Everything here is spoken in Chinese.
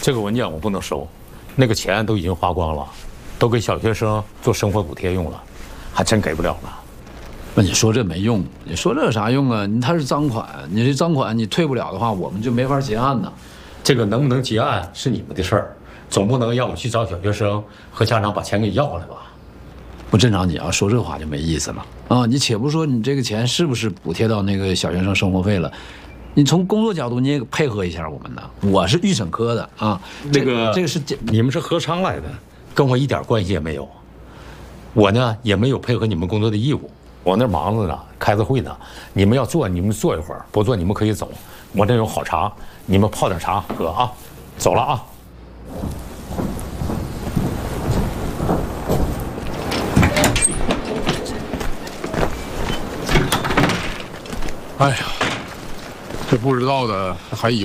这个文件我不能收，那个钱都已经花光了，都给小学生做生活补贴用了，还真给不了了。 那你说这没用，你说这有啥用啊？他是赃款，你这赃款你退不了的话，我们就没法结案呢。 这个能不能结案是你们的事儿，总不能要我去找小学生和家长把钱给要来吧？ 不正常，你要说这话就没意思了啊！你且不说你这个钱是不是补贴到那个小学生生活费了，你从工作角度你也配合一下我们呢。我是预审科的啊，这个是你们是合商来的，跟我一点关系也没有。我呢也没有配合你们工作的义务，我那忙着呢，开着会呢。你们要做你们做一会儿，不做你们可以走。我这有好茶，你们泡点茶喝啊。走了啊。 哎呀，这不知道的还以为。